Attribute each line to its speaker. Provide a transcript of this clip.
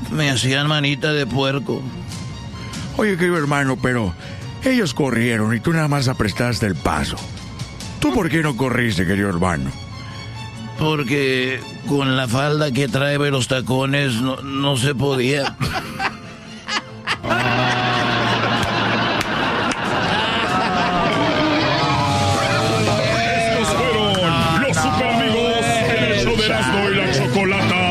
Speaker 1: Me hacían manita de puerco.
Speaker 2: Oye, querido hermano, pero ellos corrieron y tú nada más aprestaste el paso. ¿Tú por qué no corriste, querido hermano?
Speaker 1: Porque con la falda que trae y los tacones no se podía.
Speaker 3: Estos fueron los super amigos en el show de Erasmo y la Chocolata.